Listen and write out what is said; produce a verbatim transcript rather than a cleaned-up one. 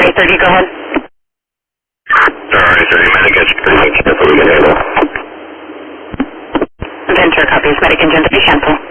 eight thirty, go ahead. Star eight thirty, medic engine three, cancel, we can handle. Venture copies, medic engine three, cancel.